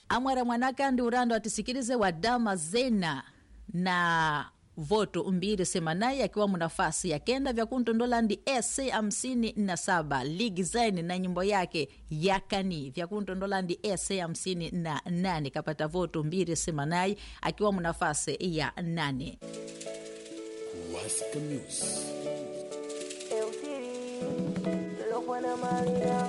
amwera mwanaka ndi urando atisikilize wa dama zena na voto mbili semanai akiwa munafasi ya kenda vya kuntondola ndi SA57 Ligi Zaini na nyimbo yake yakani vya kuntondola ndi SA58 kapata voto mbili semanai akiwa munafasi ya 8. Wasika News.